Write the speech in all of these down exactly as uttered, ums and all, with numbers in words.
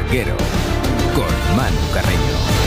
Larguero, con Manu Carreño.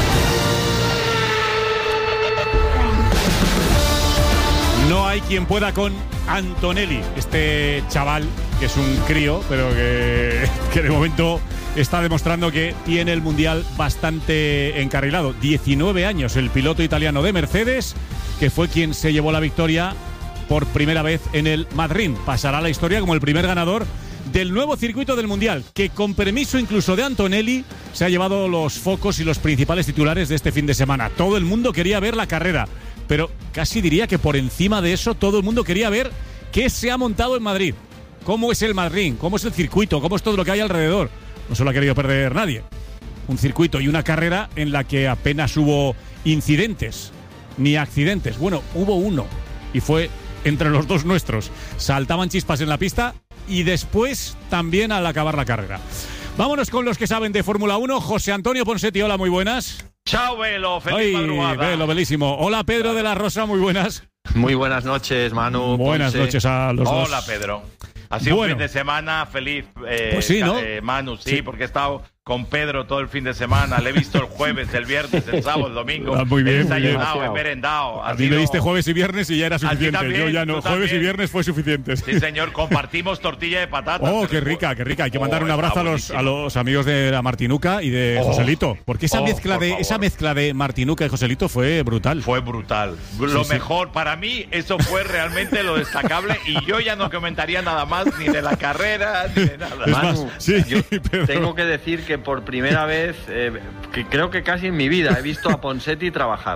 No hay quien pueda con Antonelli, este chaval que es un crío, pero que, que de momento está demostrando que tiene el Mundial bastante encarrilado. diecinueve años, el piloto italiano de Mercedes, que fue quien se llevó la victoria por primera vez en el Madrid. Pasará a la historia como el primer ganador del nuevo circuito del Mundial, que con permiso incluso de Antonelli se ha llevado los focos y los principales titulares de este fin de semana. Todo el mundo quería ver la carrera, pero casi diría que por encima de eso todo el mundo quería ver qué se ha montado en Madrid, cómo es el Madrid, cómo es el circuito, cómo es todo lo que hay alrededor. No se lo ha querido perder nadie. Un circuito y una carrera en la que apenas hubo incidentes ni accidentes. Bueno, hubo uno y fue entre los dos nuestros. Saltaban chispas en la pista y después también al acabar la carrera. Vámonos con los que saben de Fórmula uno. José Antonio Ponsetti, hola, muy buenas. Chao, Velo, feliz Ay, madrugada. Velo, belísimo. Hola, Pedro de la Rosa, muy buenas. Muy buenas noches, Manu. Buenas Ponce. noches a los dos. Hola, Pedro. Ha sido Bueno. un fin de semana feliz, eh, Pues sí, ¿no? eh, Manu, sí, Sí. porque he estado con Pedro todo el fin de semana. Le he visto el jueves, el viernes, el sábado, el domingo. Ah, muy bien, He muy bien. desayunado, he merendado. A Ha mí me sido- diste jueves y viernes y ya era suficiente. también, Yo ya no. tú Jueves y también. viernes fue suficiente. Sí, señor, compartimos tortilla de patata. Oh, qué rica, qué rica. Hay que mandar Oh, un abrazo a está los, a buenísimo. los amigos de la Martinuca y de Oh. Joselito. Porque esa Oh, mezcla por de favor. esa mezcla de Martinuca y Joselito fue brutal. Fue brutal. Lo sí. mejor, para mí, eso fue realmente lo destacable. Y yo ya no comentaría nada más ni de la carrera ni de nada. Es Manu, más, sí, yo Pedro. tengo que decir que por primera vez, eh, que creo que casi en mi vida, he visto a Ponsetti trabajar.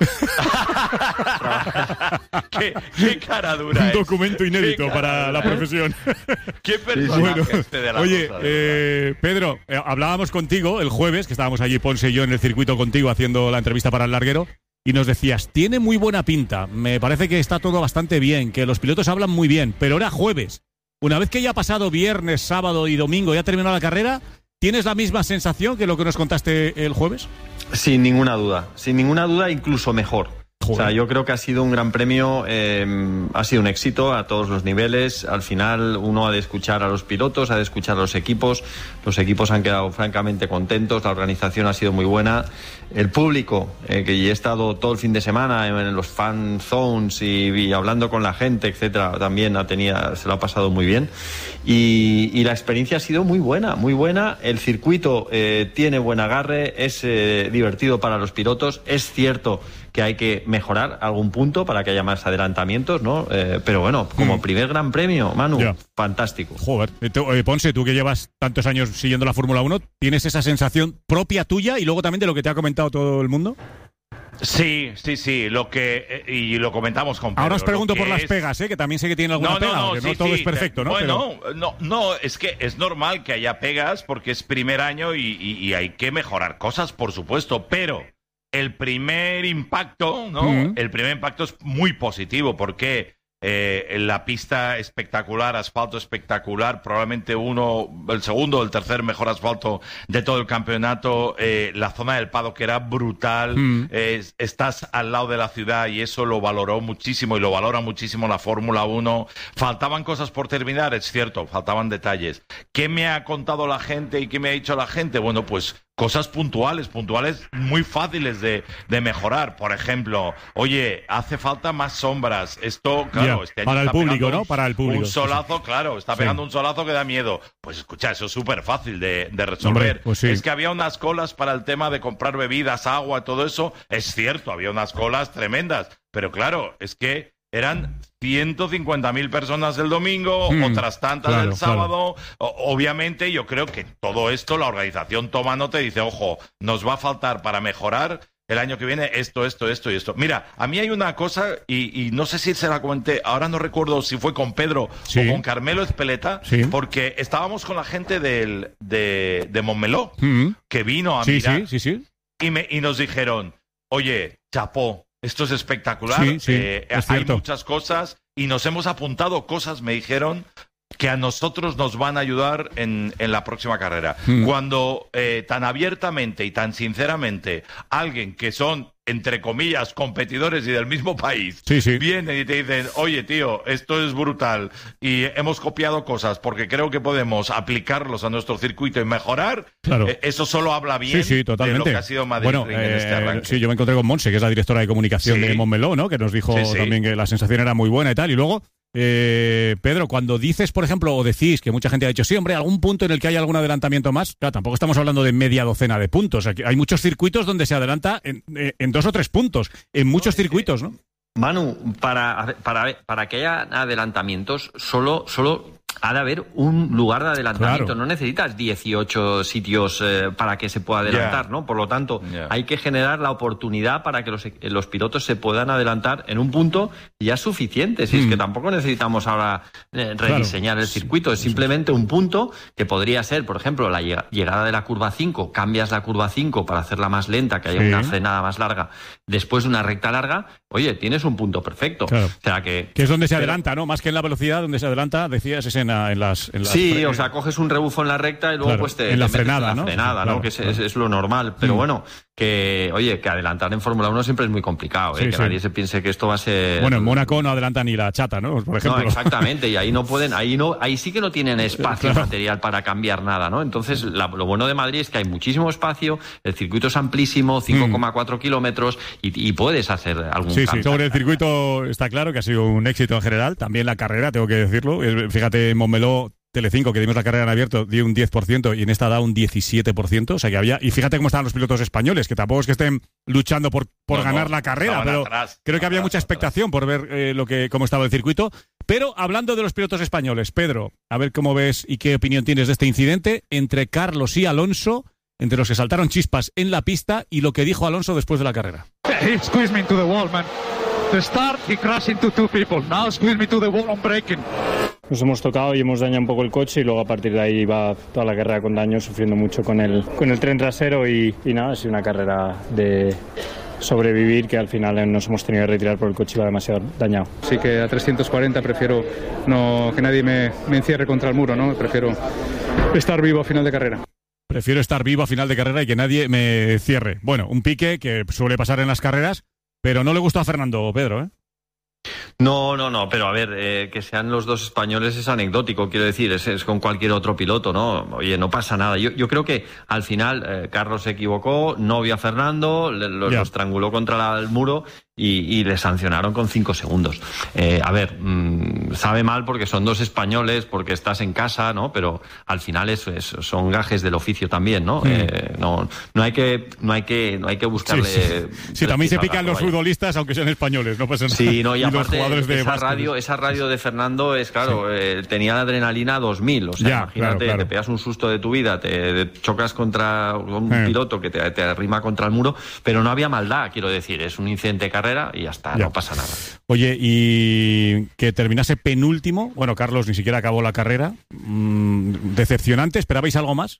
qué, qué cara dura Un es. documento inédito Qué cara para dura la es. profesión. Qué personaje Bueno, este de la oye, Rosa, de verdad. eh, Pedro, eh, hablábamos contigo el jueves, que estábamos allí Ponce y yo en el circuito contigo haciendo la entrevista para el Larguero, y nos decías, tiene muy buena pinta, me parece que está todo bastante bien, que los pilotos hablan muy bien, pero era jueves. Una vez que ya ha pasado viernes, sábado y domingo, ya ha terminado la carrera, ¿tienes la misma sensación que lo que nos contaste el jueves? Sin ninguna duda, sin ninguna duda, incluso mejor. Joder. O sea, yo creo que ha sido un gran premio, eh, ha sido un éxito a todos los niveles. Al final uno ha de escuchar a los pilotos, ha de escuchar a los equipos. Los equipos han quedado francamente contentos, la organización ha sido muy buena. El público, eh, que he estado todo el fin de semana en, en los fan zones y, y hablando con la gente, etcétera, también ha tenido, se lo ha pasado muy bien. Y, y la experiencia ha sido muy buena, muy buena. El circuito eh, tiene buen agarre, es eh, divertido para los pilotos. Es cierto que hay que mejorar algún punto para que haya más adelantamientos, ¿no? Eh, pero bueno, como Mm. primer gran premio, Manu, Ya. fantástico. Joder, eh, tú, eh, Ponce, tú que llevas tantos años siguiendo la Fórmula uno, ¿tienes esa sensación propia tuya y luego también de lo que te ha comentado todo el mundo? Sí, sí, sí, lo que eh, y lo comentamos con Pedro. Ahora os pregunto lo que por las es- pegas, ¿eh? Que también sé que tiene alguna No, pega, no, no, que sí, no todo sí, es perfecto, ¿no? Bueno, Pero- no, no, es que es normal que haya pegas porque es primer año y, y- y hay que mejorar cosas, por supuesto, pero el primer impacto, ¿no? Ujú. El primer impacto es muy positivo porque eh, la pista espectacular, asfalto espectacular, probablemente uno, el segundo o el tercer mejor asfalto de todo el campeonato, eh, la zona del paddock que era brutal, Mm. eh, estás al lado de la ciudad y eso lo valoró muchísimo y lo valora muchísimo la Fórmula uno. Faltaban cosas por terminar, es cierto, faltaban detalles. ¿Qué me ha contado la gente y qué me ha dicho la gente? Bueno, pues cosas puntuales, puntuales muy fáciles de, de mejorar. Por ejemplo, oye, hace falta más sombras. Esto, claro, Ya, este año para el está público, pegando ¿no? un- Para el público, Un sí, solazo, claro, está Sí. pegando un solazo que da miedo. Pues escucha, eso es súper fácil de, de resolver. Hombre, pues sí. Es que había unas colas para el tema de comprar bebidas, agua, todo eso. Es cierto, había unas colas tremendas. Pero claro, es que eran ciento cincuenta mil personas el domingo, Mm, otras tantas claro, el sábado. O- obviamente, yo creo que todo esto, la organización toma nota y dice, ojo, nos va a faltar para mejorar el año que viene esto, esto, esto y esto. Mira, a mí hay una cosa, y, y no sé si se la comenté, ahora no recuerdo si fue con Pedro Sí. o con Carmelo Espeleta, Sí. porque estábamos con la gente del, de, de Montmeló, Mm. que vino a Sí, mirar sí, sí, sí. y, me, y nos dijeron, oye, chapó, esto es espectacular, Sí, sí, eh, es hay cierto. muchas cosas y nos hemos apuntado cosas, me dijeron, que a nosotros nos van a ayudar en, en la próxima carrera. Mm. Cuando eh, tan abiertamente y tan sinceramente alguien que son entre comillas, competidores y del mismo país, sí, sí. vienen y te dicen, oye, tío, esto es brutal y hemos copiado cosas porque creo que podemos aplicarlos a nuestro circuito y mejorar, claro. eh, eso solo habla bien sí, sí, totalmente. de lo que ha sido Madrid bueno, Ring eh, en este arranque. Sí, yo me encontré con Monse, que es la directora de comunicación sí. de Montmeló, ¿no? Que nos dijo sí, sí. también que la sensación era muy buena y tal, y luego... Eh, Pedro, cuando dices, por ejemplo, o decís que mucha gente ha dicho, sí, hombre, algún punto en el que haya algún adelantamiento más, claro, tampoco estamos hablando de media docena de puntos. Aquí hay muchos circuitos donde se adelanta en, en dos o tres puntos, en muchos circuitos, ¿no? Manu, para, para, para que haya adelantamientos, solo, solo ha de haber un lugar de adelantamiento. Claro. No necesitas dieciocho sitios eh, para que se pueda adelantar, yeah. ¿no? Por lo tanto, yeah. hay que generar la oportunidad para que los, los pilotos se puedan adelantar en un punto y ya es suficiente. Si mm. es que tampoco necesitamos ahora eh, rediseñar claro. el circuito, es simplemente un punto que podría ser, por ejemplo, la llegada de la curva cinco, cambias la curva cinco para hacerla más lenta, que haya sí. una frenada más larga, después de una recta larga, oye, tienes un punto perfecto. Claro. O sea que, que es donde se pero, adelanta, ¿no? Más que en la velocidad, donde se adelanta, decías, es en, en las... En las sí, fre- o sea, coges un rebufo en la recta y luego claro, pues te, en la te frenada, en la ¿no? frenada, Claro, ¿no? Que es, claro. es, es lo normal. Pero mm. bueno, que, oye, que adelantar en Fórmula uno siempre es muy complicado, ¿eh? Sí, que sí. nadie se piense que esto va a ser... Bueno, en Mónaco no adelanta ni la chata, ¿no? Por ejemplo. No, exactamente, y ahí no pueden, ahí no, ahí sí que no tienen espacio claro. material para cambiar nada, ¿no? Entonces, la, lo bueno de Madrid es que hay muchísimo espacio, el circuito es amplísimo, cinco coma cuatro mm. kilómetros, y, y puedes hacer algún sí, cambio. Sí, sobre el circuito está claro que ha sido un éxito en general, también la carrera, tengo que decirlo. Fíjate, en Montmeló, Telecinco, que dimos la carrera en abierto, dio un diez por ciento y en esta da un diecisiete por ciento. O sea que había. Y fíjate cómo estaban los pilotos españoles, que tampoco es que estén luchando por, por no, ganar no, la carrera, pero atrás, creo que había atrás, mucha expectación atrás. por ver eh, lo que cómo estaba el circuito. Pero hablando de los pilotos españoles, Pedro, a ver cómo ves y qué opinión tienes de este incidente entre Carlos y Alonso, entre los que saltaron chispas en la pista y lo que dijo Alonso después de la carrera. He squeezed me into the wall, man. To start, he crashed into two people. Now squeeze me to the wall on braking. Nos hemos tocado y hemos dañado un poco el coche y luego a partir de ahí va toda la carrera con daño, sufriendo mucho con el, con el tren trasero y, y nada, ha sido una carrera de sobrevivir que al final nos hemos tenido que retirar porque el coche iba demasiado dañado. Así que a trescientos cuarenta prefiero no, que nadie me, me encierre contra el muro, ¿no? Prefiero estar vivo a final de carrera. Prefiero estar vivo a final de carrera y que nadie me cierre. Bueno, un pique que suele pasar en las carreras, pero no le gustó a Fernando, Pedro, ¿eh? No, no, no, pero a ver, eh, que sean los dos españoles es anecdótico, quiero decir, es, es con cualquier otro piloto, ¿no? Oye, no pasa nada. Yo, yo creo que al final eh, Carlos se equivocó, no vio a Fernando, le, los, yeah. los estranguló contra la, el muro y, y le sancionaron con cinco segundos. Eh, a ver, mmm, sabe mal porque son dos españoles, porque estás en casa, ¿no? Pero al final es, es, son gajes del oficio también, ¿no? Mm. Eh, no, no hay que, no hay que, no hay que buscarle. Sí, sí. sí también se pican los futbolistas, aunque sean españoles, no pasa nada. Sí, no, y, y aparte, los jugadores de esa básquet. radio, esa radio de Fernando es claro, sí. eh, tenía la adrenalina dos mil, o sea, ya, imagínate, claro, claro. te pegas un susto de tu vida, te, te chocas contra un eh. piloto que te, te arrima contra el muro, pero no había maldad, quiero decir, es un incidente de carrera y ya está, ya. no pasa nada. Oye, y que terminase penúltimo, bueno, Carlos ni siquiera acabó la carrera, mm, decepcionante, ¿esperabais algo más?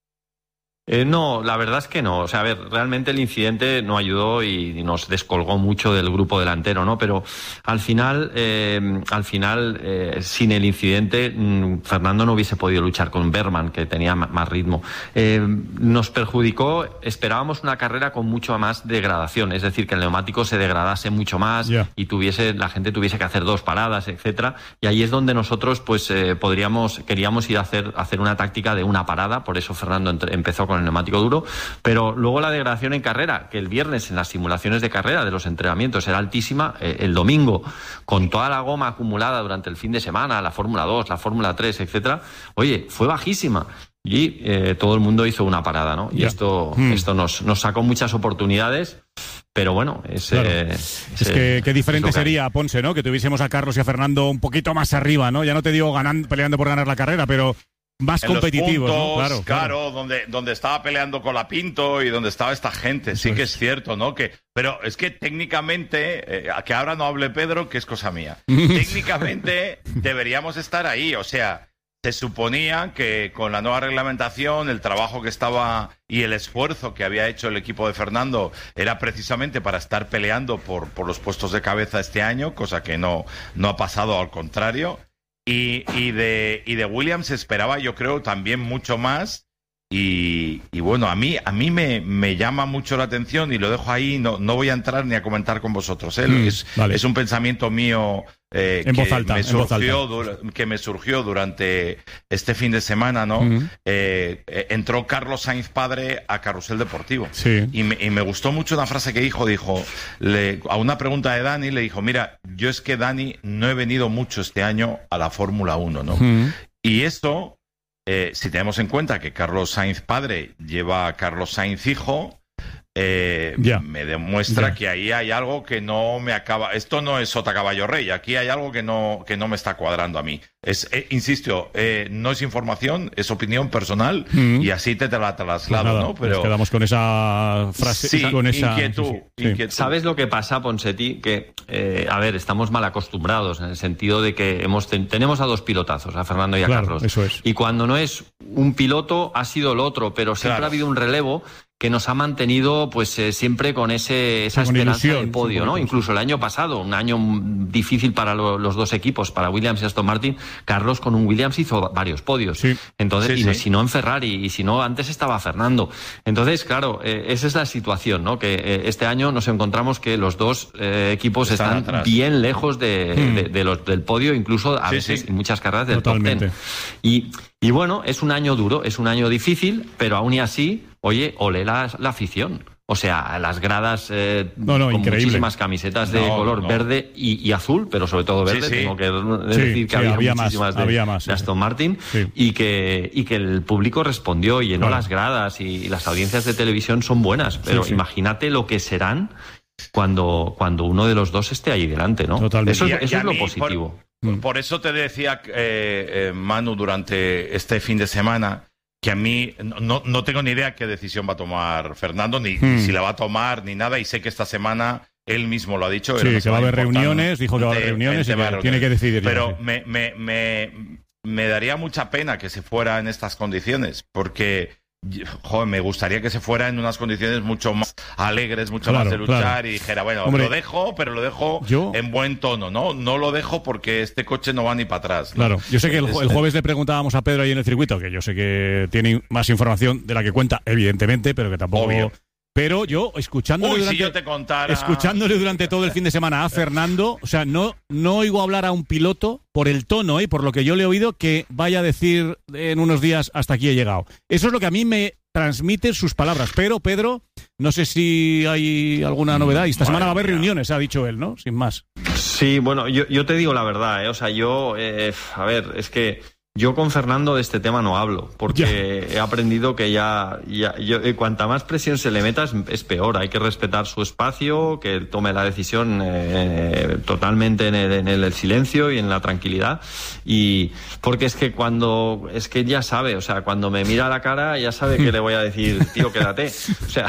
Eh, no, la verdad es que no. O sea, a ver, realmente el incidente no ayudó y nos descolgó mucho del grupo delantero, ¿no? Pero al final, eh, al final, eh, sin el incidente, mmm, Fernando no hubiese podido luchar con Berman, que tenía más ritmo. Eh, nos perjudicó, esperábamos una carrera con mucho más degradación, es decir, que el neumático se degradase mucho más yeah. y tuviese, la gente tuviese que hacer dos paradas, etcétera. Y ahí es donde nosotros, pues, eh, podríamos, queríamos ir a hacer, a hacer una táctica de una parada, por eso Fernando entre, empezó con el neumático duro, pero luego la degradación en carrera, que el viernes en las simulaciones de carrera de los entrenamientos era altísima, eh, el domingo con toda la goma acumulada durante el fin de semana, la Fórmula dos, la Fórmula tres, etcétera, oye, fue bajísima. Y eh, todo el mundo hizo una parada, ¿no? Y yeah. esto, mm. esto nos, nos sacó muchas oportunidades, pero bueno, es, claro. eh, es, es que qué diferente es que sería, Ponce, ¿no? Que tuviésemos a Carlos y a Fernando un poquito más arriba, ¿no? Ya no te digo ganando, peleando por ganar la carrera, pero más en competitivos, los puntos, ¿no? Claro, claro, claro. Donde, donde estaba peleando con la Pinto y donde estaba esta gente, Eso sí que es. es cierto, ¿no? Que, pero es que técnicamente, eh, que ahora no hable Pedro, que es cosa mía, técnicamente deberíamos estar ahí, o sea, se suponía que con la nueva reglamentación, el trabajo que estaba y el esfuerzo que había hecho el equipo de Fernando era precisamente para estar peleando por, por los puestos de cabeza este año, cosa que no, no ha pasado, al contrario. Y, y, de, y de Williams se esperaba, yo creo, también mucho más. Y, y bueno, a mí a mí me, me llama mucho la atención y lo dejo ahí, no, no voy a entrar ni a comentar con vosotros, ¿eh? Mm, es, vale. es un pensamiento mío eh, en que, voz alta, me en voz surgió, alta. dur- que me surgió durante este fin de semana, ¿no? Mm. Eh, eh, entró Carlos Sainz padre a Carrusel Deportivo. Sí. Y me, y me gustó mucho una frase que dijo, dijo, le, a una pregunta de Dani, le dijo, mira, yo es que Dani no he venido mucho este año a la Fórmula uno, ¿no? Mm. Y esto, eh, si tenemos en cuenta que Carlos Sainz padre lleva a Carlos Sainz hijo, eh, Ya. me demuestra Ya. que ahí hay algo que no me acaba. Esto no es sota caballo rey, aquí hay algo que no, que no me está cuadrando a mí. Es, eh, insisto, eh, no es información, es opinión personal Mm. y así te, te la Pues traslado, nada, ¿no? Pero nos quedamos con esa frase, sí, con esa inquietud, sí, sí, sí. inquietud. ¿Sabes lo que pasa, Ponseti? Que, eh, a ver, estamos mal acostumbrados en el sentido de que hemos ten- tenemos a dos pilotazos, a Fernando y a Claro, Carlos. eso es. Y cuando no es un piloto, ha sido el otro, pero siempre Claro. ha habido un relevo que nos ha mantenido pues eh, siempre con ese esa Con esperanza ilusión, de podio, un ¿no? poquito, Incluso el año pasado, un año mm, difícil para lo- los dos equipos, para Williams y Aston Martin, Carlos con un Williams hizo va- varios podios. Sí. Entonces, Sí, y no- sí. si no en Ferrari, y si no antes estaba Fernando. Entonces, claro, eh, esa es la situación, ¿no? Que eh, este año nos encontramos que los dos eh, equipos Están están, atrás. bien lejos de, Hmm. de- de los, del podio, incluso a Sí, veces sí. en muchas carreras del Totalmente. top ten. Y, y bueno, es un año duro, es un año difícil, pero aún y así, oye, ole la, la afición. O sea, las gradas eh, No, no, con increíble. muchísimas camisetas de No, color no. verde y, y azul, pero sobre todo verde. Sí, sí. Tengo que Sí, decir que sí, había, había más, muchísimas de, había más, de sí. Aston Martin Sí. y, que, y que el público respondió y llenó Claro. las gradas y, y las audiencias de televisión son buenas. Pero Sí, sí. imagínate lo que serán cuando, cuando uno de los dos esté ahí delante, ¿no? Totalmente. Eso, es- Y a- eso y a es lo mí, positivo. Por, por eso te decía, eh, eh, Manu, durante este fin de semana, que a mí no, no tengo ni idea qué decisión va a tomar Fernando, ni, Hmm. ni si la va a tomar, ni nada, y sé que esta semana él mismo lo ha dicho. era Sí, una que va a semana haber importante reuniones, dijo que va a haber en reuniones y tema que de tiene que reuniones. decidir ya, Pero sí. me, me, me, me daría mucha pena que se fuera en estas condiciones, porque joder, me gustaría que se fuera en unas condiciones mucho más alegres, mucho Claro, más de luchar claro. y dijera, bueno, Hombre, lo dejo, pero lo dejo yo- en buen tono, ¿no? No lo dejo porque este coche no va ni para atrás, ¿no? Claro, yo sé que el, Es- el jueves le preguntábamos a Pedro ahí en el circuito, que yo sé que tiene más información de la que cuenta, evidentemente, pero que tampoco... Obvio. Pero yo, escuchándole Uy, durante... si yo te contara... Escuchándole durante todo el fin de semana a Fernando, o sea, no, no oigo hablar a un piloto por el tono y por lo que yo le he oído que vaya a decir en unos días hasta aquí he llegado. Eso es lo que a mí me transmite sus palabras. Pero, Pedro, no sé si hay alguna novedad. Y esta Madre semana va a haber mía. reuniones, ha dicho él, ¿no? Sin más. Sí, bueno, yo, yo te digo la verdad, ¿eh? O sea, yo, eh, a ver, es que yo con Fernando de este tema no hablo, porque he aprendido que ya, ya yo, eh, cuanta más presión se le meta es, es peor. Hay que respetar su espacio, que él tome la decisión eh, totalmente en el, en el silencio y en la tranquilidad. Y porque es que cuando, es que ya sabe, o sea, cuando me mira a la cara ya sabe que le voy a decir, tío, quédate. O sea,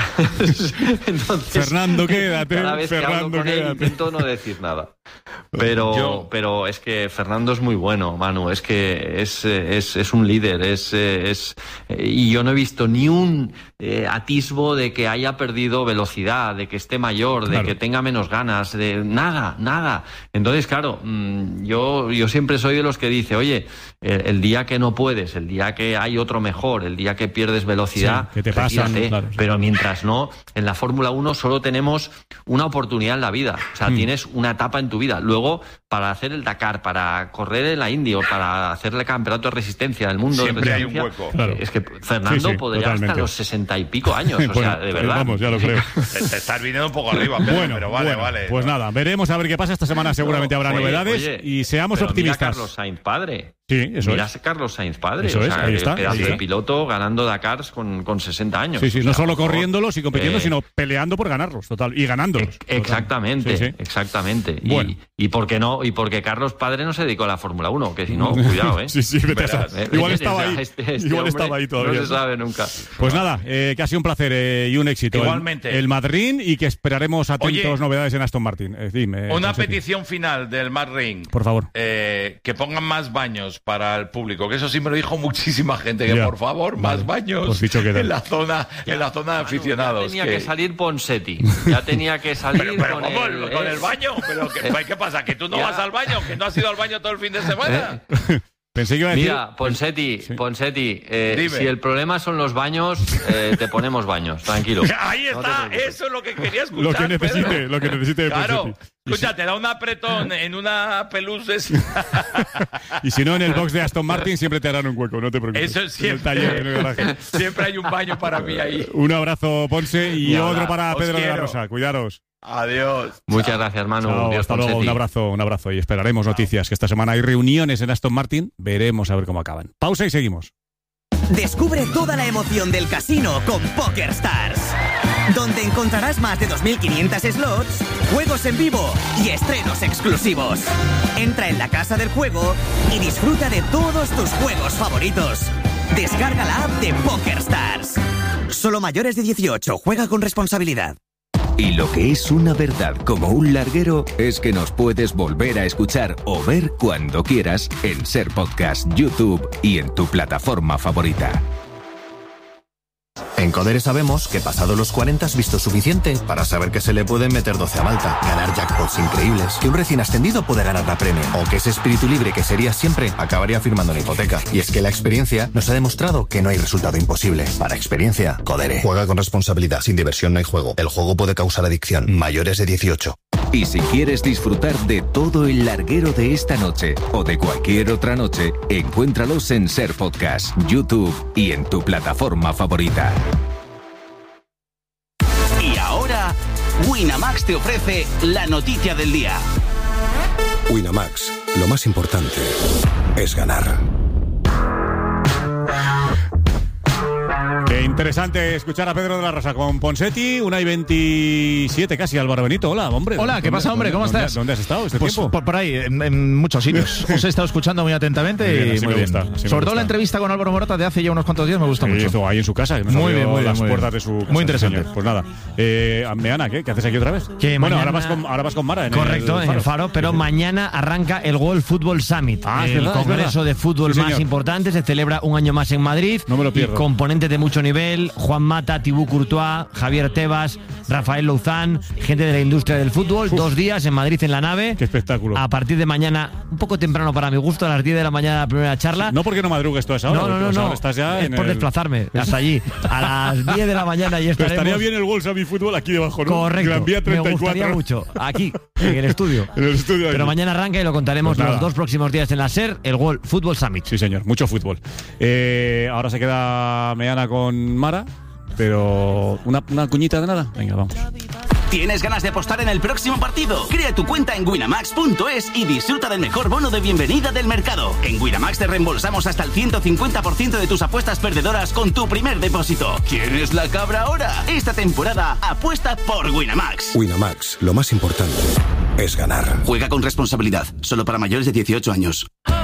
entonces, Fernando, quédate, cada vez que hablo Fernando, con él quédate. intento no decir nada. Pero, Yo- pero es que Fernando es muy bueno, Manu. Es que es, eh, es, es un líder. Es, eh, es, eh, y yo no he visto ni un eh, atisbo de que haya perdido velocidad, de que esté mayor, de Claro. que tenga menos ganas, de nada, nada. Entonces, claro, mm, yo, yo siempre soy de los que dice, oye, el, el día que no puedes, el día que hay otro mejor, el día que pierdes velocidad, Sí, que te pasan, retírate. claro, sí. Pero mientras no, en la Fórmula uno solo tenemos una oportunidad en la vida. O sea, Mm. tienes una etapa en tu vida. Luego, para hacer el Dakar, para correr en la Indy o para hacer el campeonato de resistencia del mundo, de Siempre hay un resistencia, hueco. Claro. es que Fernando Sí, sí, podría totalmente. hasta los sesenta y pico años. O Bueno, sea, de eh, verdad. Vamos, ya lo creo. Te, te estás viniendo un poco arriba, Pedro, Bueno, pero vale, bueno, vale. pues nada, veremos a ver qué pasa esta semana. Seguramente No, habrá oye, novedades oye, y seamos pero optimistas. Mira a Carlos Sainz padre. Sí, eso Mira es. a Carlos Sainz padre. Eso o es, sea, ahí está, pedazo ahí de está. piloto ganando Dakars con, con sesenta años. Sí, sí, O no sea, solo por favor. corriéndolos y compitiendo, Eh, sino peleando por ganarlos, total, y ganándolos. Ex- total. Exactamente, Sí, sí. exactamente. Y, Bueno. y por qué no, y porque Carlos padre no se dedicó a la Fórmula uno, que si no, cuidado, eh. Sí, sí, vete a Verás. saber. Eh, Igual eh, estaba o sea, ahí. este- este Igual hombre estaba ahí todavía. No se sabe nunca. Pues nada, eh, que ha sido un placer eh, y un éxito. El- Igualmente. El, Madrid y que esperaremos atentos Oye, novedades en Aston Martin. Eh, dime, Una Ponseti, petición final del Mad Ring. por favor. Eh, que pongan más baños para el público, que eso sí me lo dijo muchísima gente, que Ya. por favor, Vale. más baños Pues dicho queda. en la zona, en la zona de aficionados. Ya tenía que- que salir Ponseti. Ya tenía que salir Pero, pero con, ¿cómo? el, ¿Con eh, el baño? ¿Pero qué, ¿Qué pasa? ¿Que tú no Ya. vas al baño? ¿Que no has ido al baño todo el fin de semana? Pensé que iba a decir... Mira, Ponseti, sí. Ponseti, eh, si el problema son los baños, eh, te ponemos baños, tranquilo. Ahí está, no eso es lo que quería escuchar. Lo que necesite, Pedro. lo que necesite de Claro. Ponseti. Escucha, te da un apretón en una pelusa. Y si no, en el box de Aston Martin siempre te harán un hueco, no te preocupes. Eso es siempre. En el taller, en el garaje. Siempre hay un baño para mí ahí. Un abrazo, Ponce, y Nada, otro para os Pedro quiero. de la Rosa. Cuidaros. Adiós. Muchas Chao. gracias, Manu. Chao, Dios, hasta luego, Ponseti. un abrazo, un abrazo. Y esperaremos Chao. noticias, que esta semana hay reuniones en Aston Martin. Veremos a ver cómo acaban. Pausa y seguimos. Descubre toda la emoción del casino con PokerStars, donde encontrarás más de dos mil quinientos slots, juegos en vivo y estrenos exclusivos. Entra en la casa del juego y disfruta de todos tus juegos favoritos. Descarga la app de PokerStars. Solo mayores de dieciocho. Juega con responsabilidad. Y lo que es una verdad como un larguero es que nos puedes volver a escuchar o ver cuando quieras en Ser Podcast, YouTube y en tu plataforma favorita. En Codere sabemos que pasado los cuarenta has visto suficiente para saber que se le pueden meter doce a Malta, ganar jackpots increíbles, que un recién ascendido puede ganar la Premier, o que ese espíritu libre que serías siempre acabaría firmando una hipoteca. Y es que la experiencia nos ha demostrado que no hay resultado imposible. Para experiencia, Codere. Juega con responsabilidad. Sin diversión no hay juego. El juego puede causar adicción. Mayores de dieciocho. Y si quieres disfrutar de todo el larguero de esta noche o de cualquier otra noche, encuéntralos en Ser Podcast, YouTube y en tu plataforma favorita. Y ahora, Winamax te ofrece la noticia del día. Winamax, lo más importante es ganar. Qué interesante escuchar a Pedro de la Rosa con Ponsetti, una y veintisiete casi. Álvaro Benito, hola, hombre. Hola, ¿qué pasa, hombre? ¿Cómo ¿dónde, estás? ¿Dónde has estado este pues tiempo? Por, por ahí, en, en muchos sitios. Os he estado escuchando muy atentamente muy bien, y así muy me bien. gusta, así me Sobre gusta. todo la entrevista con Álvaro Morata de hace ya unos cuantos días me gusta Sí, mucho. esto ahí en su casa, que nos Muy abrió bien, muy bien, las muy puertas bien. de su casa. Muy interesante. Señor. Pues nada, eh, Meana, ¿qué? ¿Qué haces aquí otra vez? Que bueno, mañana... ahora, vas con, ahora vas con Mara en Correcto, el en el Faro, pero mañana arranca el World Football Summit, Ah, es el verdad, es congreso verdad. de fútbol Sí, más señor. importante. Se celebra un año más en Madrid. No me lo y pierdo. componentes de mucho nivel: Juan Mata, Thibaut Courtois, Javier Tebas, Rafael Louzán, gente de la industria del fútbol. Uf. Dos días en Madrid en la nave. Qué espectáculo. A partir de mañana, un poco temprano para mi gusto, a las diez de la mañana la primera charla. No porque no madrugues tú a esa hora. No, no, no, porque, o sea, no. estás ya es en por el... desplazarme hasta allí. A las diez de la mañana ya Pero estaremos. estaría bien el World Summit Fútbol aquí debajo, ¿no? Correcto. Gran Vía treinta y cuatro. Me gustaría mucho. Aquí, en el estudio. En el estudio. Pero aquí. mañana arranca y lo contaremos Pues los nada. dos próximos días en la SER, el World Football Summit. Sí, señor, mucho fútbol. Eh, ahora se queda Meana con Mara, pero una, una cuñita de nada. Venga, vamos. ¿Tienes ganas de apostar en el próximo partido? Crea tu cuenta en winamax punto es y disfruta del mejor bono de bienvenida del mercado. En Winamax te reembolsamos hasta el ciento cincuenta por ciento de tus apuestas perdedoras con tu primer depósito. ¿Quieres la cabra ahora? Esta temporada apuesta por Winamax. Winamax, lo más importante es ganar. Juega con responsabilidad. Solo para mayores de dieciocho años.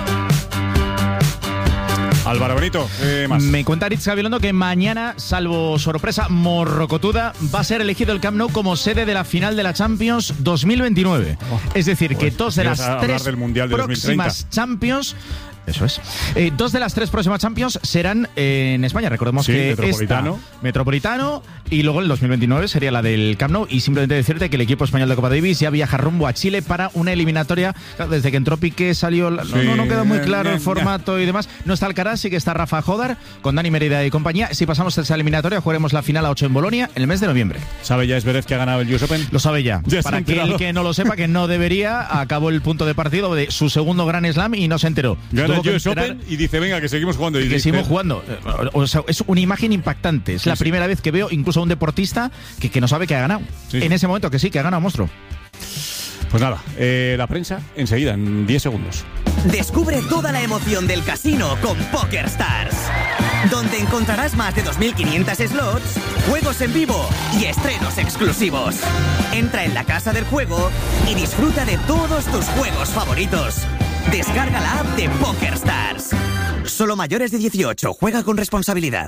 Álvaro Benito, eh, más. Me cuenta Aritz Gabilondo que mañana, salvo sorpresa morrocotuda, va a ser elegido el Camp Nou como sede de la final de la Champions dos mil veintinueve. Oh, es decir, que pues, dos de las ibas a hablar tres del Mundial de próximas dos mil treinta. Champions... Eso es. Eh, dos de las tres próximas Champions serán eh, en España. Recordemos Sí, que Metropolitano. esta Metropolitano y luego el dos mil veintinueve sería la del Camp Nou. Y simplemente decirte que el equipo español de Copa Davis ya viaja rumbo a Chile para una eliminatoria. Claro, desde que entró Piqué salió... la- no, Sí. no, no queda muy claro Ya, el ya. formato y demás. No está Alcaraz, sí que está Rafa Jodar con Dani Merida y compañía. Si pasamos esa eliminatoria, jugaremos la final a ocho en Bolonia en el mes de noviembre. ¿Sabe ya Zverev que ha ganado el U S Open? Lo sabe ya. Ya se ha Para aquel enterado. que no lo sepa, que no debería, acabó el punto de partido de su segundo Grand Slam y no se enteró. Gana Tuvo el que U S enterar- Open y dice, venga, que seguimos jugando. Y que dice, seguimos jugando. O sea, es una imagen impactante. Es Sí, la sí. primera vez que veo incluso a un deportista que, que no sabe que ha ganado. Sí, sí. En ese momento que sí, que ha ganado, monstruo. Pues nada, eh, la prensa enseguida, en diez segundos. Descubre toda la emoción del casino con PokerStars, donde encontrarás más de dos mil quinientos slots, juegos en vivo y estrenos exclusivos. Entra en la casa del juego y disfruta de todos tus juegos favoritos. Descarga la app de PokerStars. Solo mayores de dieciocho. Juega con responsabilidad.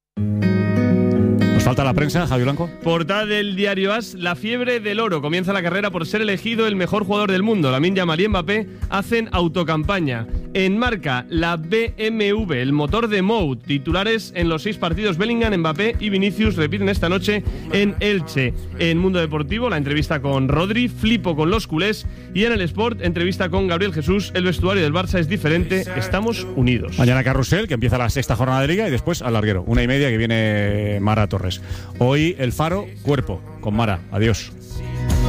Nos falta la prensa, Javi Blanco. Portada del diario As, la fiebre del oro. Comienza la carrera por ser elegido el mejor jugador del mundo. Lamine Yamal y Mbappé hacen autocampaña. En Marca, la B M W, el motor de Mou. Titulares en los seis partidos: Bellingham, Mbappé y Vinicius repiten esta noche en Elche. En Mundo Deportivo, la entrevista con Rodri, flipo con los culés. Y en el Sport, entrevista con Gabriel Jesús. El vestuario del Barça es diferente, estamos unidos. Mañana Carrusel, que empieza la sexta jornada de Liga, y después al larguero, una y media, que viene Mara Torres. Hoy el Faro, cuerpo, con Mara. Adiós.